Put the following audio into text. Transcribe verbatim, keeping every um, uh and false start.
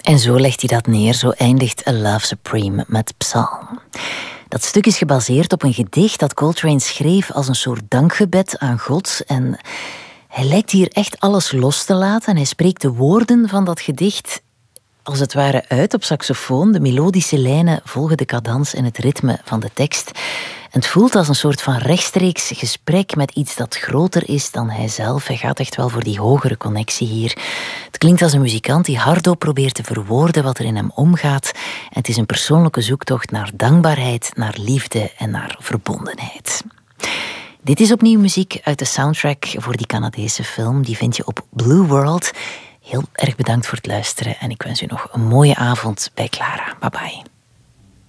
En zo legt hij dat neer, zo eindigt A Love Supreme met Psalm. Dat stuk is gebaseerd op een gedicht dat Coltrane schreef als een soort dankgebed aan God. En hij lijkt hier echt alles los te laten. En hij spreekt de woorden van dat gedicht als het ware uit op saxofoon. De melodische lijnen volgen de cadans en het ritme van de tekst. En het voelt als een soort van rechtstreeks gesprek met iets dat groter is dan hij zelf. Hij gaat echt wel voor die hogere connectie hier. Het klinkt als een muzikant die hardop probeert te verwoorden wat er in hem omgaat. En het is een persoonlijke zoektocht naar dankbaarheid, naar liefde en naar verbondenheid. Dit is opnieuw muziek uit de soundtrack voor die Canadese film. Die vind je op Blue World. Heel erg bedankt voor het luisteren en ik wens u nog een mooie avond bij Clara. Bye bye.